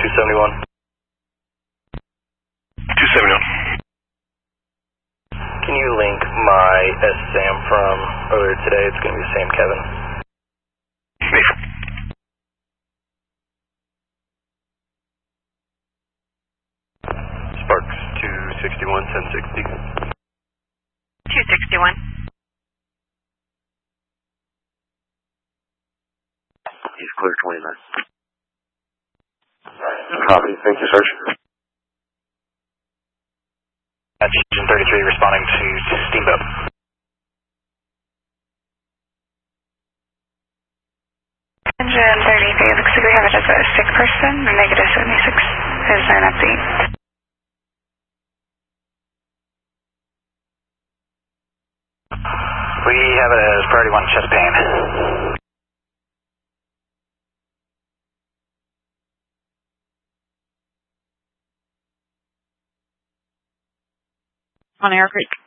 271. 271. Can you link my SAM from earlier today? It's going to be Sam Kevin. Sparks 261, 1060. 261. He's clear 29. Copy. Thank you, Sergeant. Engine 33 responding to Steamboat. Engine 33, looks like we have it as a sick person, negative 76. Is there an update? We have it as priority 1 chest pain. On Air Creek.